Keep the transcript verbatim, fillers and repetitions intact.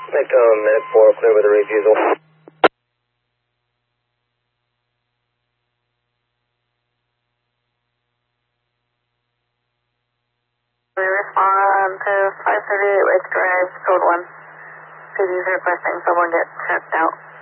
Make um, minute four, clear with a refusal. We respond to five thirty-eight West Drive, code one. Because he's requesting someone get checked out.